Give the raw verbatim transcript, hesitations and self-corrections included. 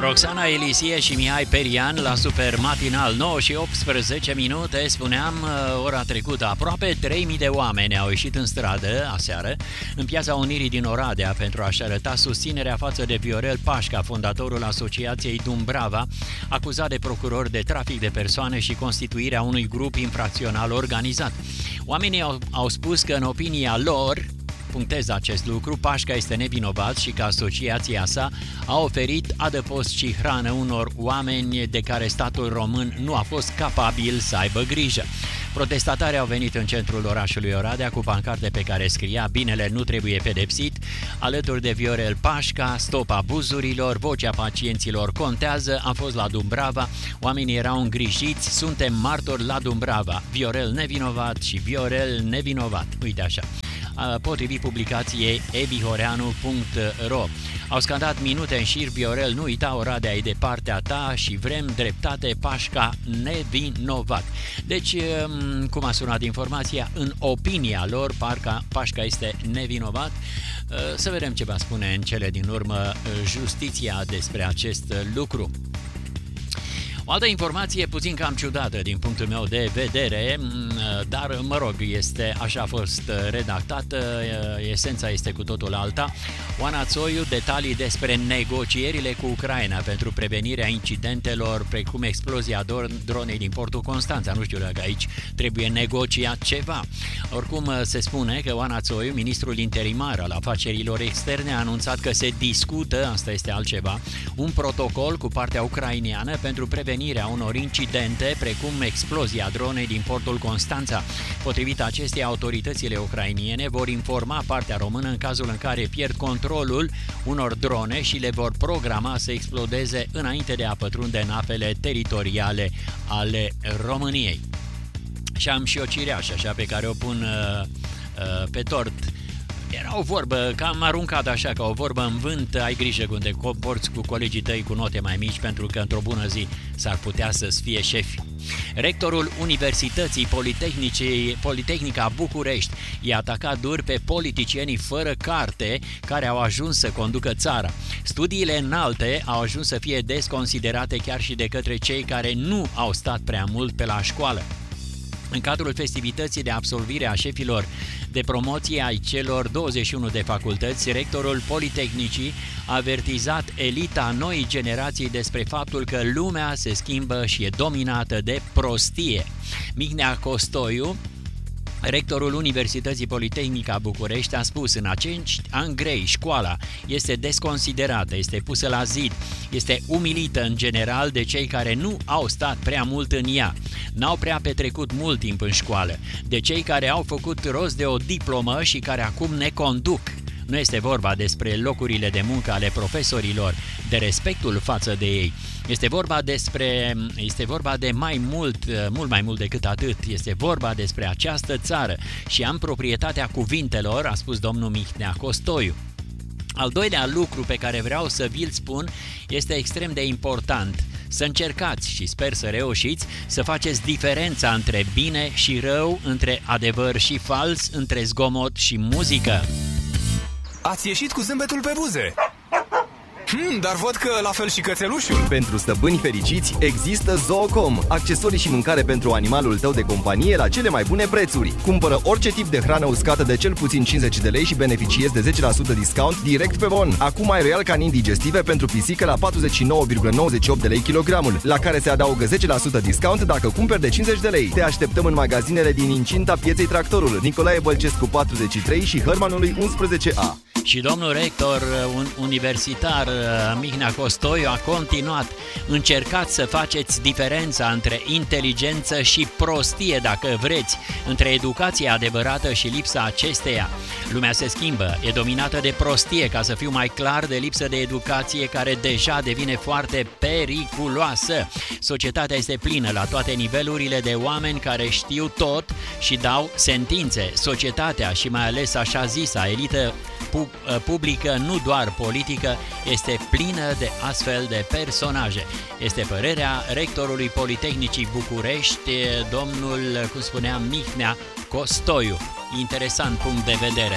Roxana Elisie și Mihai Perian la Super Matinal, nouă și optsprezece minute, spuneam ora trecută. Aproape trei mii de oameni au ieșit în stradă aseară în Piața Unirii din Oradea pentru a-și arăta susținerea față de Viorel Pașca, fondatorul Asociației Dumbrava, acuzat de procuror de trafic de persoane și constituirea unui grup infracțional organizat. Oamenii au, au spus că în opinia lor, punctez acest lucru, Pașca este nevinovat și că asociația sa a oferit adăpost și hrană unor oameni de care statul român nu a fost capabil să aibă grijă. Protestatarii au venit în centrul orașului Oradea cu pancarte pe care scria "Binele nu trebuie pedepsit", alături de Viorel Pașca, "Stop abuzurilor", "Vocea pacienților contează", "Am fost la Dumbrava", oamenii erau îngrijiți, "Suntem martori la Dumbrava", "Viorel nevinovat" și "Viorel nevinovat". Uite așa. Potrivit publicației ebihoreanu punct ro. Au scandat minute în șir "Viorel, nu uita, Oradea e de partea ta" și "Vrem dreptate, Pașca nevinovat". Deci, cum a sunat informația, în opinia lor, parca, Pașca este nevinovat. Să vedem ce va spune în cele din urmă justiția despre acest lucru. O altă informație puțin cam ciudată din punctul meu de vedere, dar mă rog, este, așa a fost redactată, esența este cu totul alta. Oana Țoiu, detalii despre negocierile cu Ucraina pentru prevenirea incidentelor precum explozia dronei din portul Constanța. Nu știu dacă aici trebuie negociat ceva. Oricum se spune că Oana Țoiu, ministrul interimar al afacerilor externe, a anunțat că se discută, asta este altceva, un protocol cu partea ucraineană pentru prevenirea unor incidente precum explozia dronei din portul Constanța. Potrivit acestei, autoritățile ucrainiene vor informa partea română în cazul în care pierd controlul unor drone și le vor programa să explodeze înainte de a pătrunde în apele teritoriale ale României. Și am și o cireașă așa pe care o pun uh, uh, pe tort. Era o vorbă, cam aruncat așa, ca o vorbă în vânt: ai grijă când te comporți cu colegii tăi cu note mai mici, pentru că într-o bună zi s-ar putea să-ți fie șefi. Rectorul Universității Politehnica București i-a atacat dur pe politicienii fără carte care au ajuns să conducă țara. Studiile înalte au ajuns să fie desconsiderate chiar și de către cei care nu au stat prea mult pe la școală. În cadrul festivității de absolvire a șefilor de promoție ai celor douăzeci și unu de facultăți, rectorul Politehnicii a avertizat elita noii generații despre faptul că lumea se schimbă și e dominată de prostie. Mihnea Costoiu, rectorul Universității Politehnica București, a spus: în acești ani grei, școala este desconsiderată, este pusă la zid, este umilită în general de cei care nu au stat prea mult în ea, n-au prea petrecut mult timp în școală, de cei care au făcut rost de o diplomă și care acum ne conduc. Nu este vorba despre locurile de muncă ale profesorilor, de respectul față de ei. Este vorba despre, este vorba de mai mult, mult mai mult decât atât. Este vorba despre această țară și am proprietatea cuvintelor, a spus domnul Mihnea Costoiu. Al doilea lucru pe care vreau să vi-l spun este extrem de important. Să încercați, și sper să reușiți, să faceți diferența între bine și rău, între adevăr și fals, între zgomot și muzică. Ați ieșit cu zâmbetul pe buze. Hmm, dar văd că la fel și cățelușul. Pentru stăpâni fericiți există Zoocom, accesorii și mâncare pentru animalul tău de companie la cele mai bune prețuri. Cumpără orice tip de hrană uscată de cel puțin cincizeci de lei și beneficiezi de zece la sută discount direct pe bon. Acum ai Royal Canin digestive pentru pisică la patruzeci și nouă virgulă nouăzeci și opt de lei kilogramul, la care se adaugă zece la sută discount dacă cumperi de cincizeci de lei. Te așteptăm în magazinele din incinta Pieței Tractorul, Nicolae Bălcescu patruzeci și trei și Hărmanului unsprezece A. Și domnul rector un universitar Mihnea Costoiu a continuat: încercați să faceți diferența între inteligență și prostie, dacă vreți, între educația adevărată și lipsa acesteia. Lumea se schimbă, e dominată de prostie, ca să fiu mai clar, de lipsă de educație, care deja devine foarte periculoasă. Societatea este plină la toate nivelurile de oameni care știu tot și dau sentințe. Societatea și mai ales așa zisa elită publică, nu doar politică, este plină de astfel de personaje. Este părerea rectorului Politehnicii București, domnul, cum spuneam, Mihnea Costoiu. Interesant punct de vedere.